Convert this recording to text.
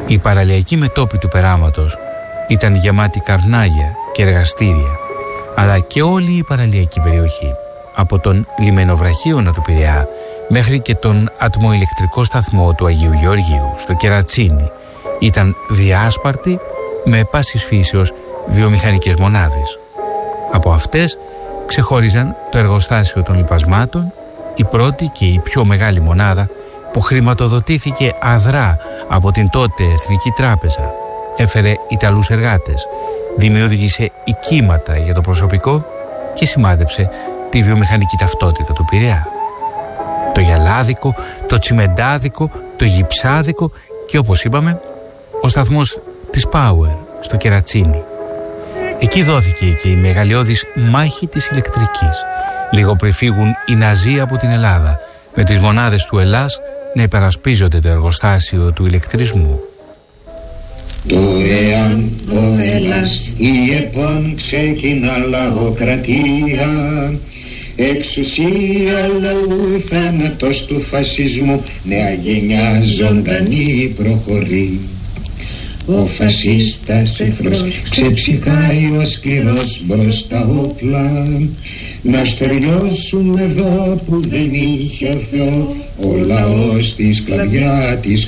Η παραλιακή μετώπη του περάματος ήταν γεμάτη καρνάγια και εργαστήρια, αλλά και όλη η παραλιακή περιοχή, από τον λιμενοβραχίωνα του Πειραιά μέχρι και τον ατμοηλεκτρικό σταθμό του Αγίου Γεωργίου στο Κερατσίνι, ήταν διάσπαρτη με πάσης φύσεως βιομηχανικές μονάδες. Από αυτές ξεχώριζαν το εργοστάσιο των λιπασμάτων, η πρώτη και η πιο μεγάλη μονάδα που χρηματοδοτήθηκε αδρά από την τότε Εθνική Τράπεζα. Έφερε Ιταλούς εργάτες, δημιούργησε οικίματα για το προσωπικό και σημάδεψε τη βιομηχανική ταυτότητα του Πειραιά. Το γυαλάδικο, το τσιμεντάδικο, το γυψάδικο και, όπως είπαμε, ο σταθμός της Power στο Κερατσίνι. Εκεί δόθηκε και η μεγαλειώδης μάχη της ηλεκτρικής, λίγο πριν φύγουν οι Ναζί από την Ελλάδα, με τις μονάδες του Ελλάς να υπερασπίζονται το εργοστάσιο του ηλεκτρισμού. Το εάν ο Ελλάς η επών ξεκινά λαογοκρατία, εξουσία λαού, θάνατος του φασισμού, νέα γενιά ζωντανή προχωρεί. Ο φασίστας εχθρός ξεψυχάει ο σκληρός μπρος τα όπλα, να στεριώσουμε εδώ που δεν είχε Θεό, ο λαός στη σκλαβιά της